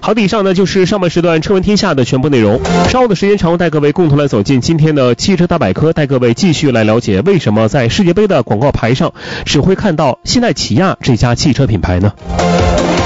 好的，以上呢就是上半时段车闻天下的全部内容。稍后的时间长，带各位共同来走进今天的汽车大百科，带各位继续来了解为什么在世界杯的广告牌上只会看到现代起亚这家汽车品牌呢？